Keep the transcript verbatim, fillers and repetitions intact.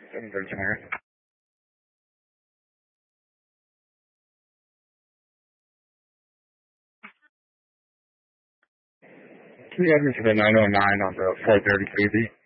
seven thirty Chinair. Can you add me to the nine oh nine on the four thirty K Z?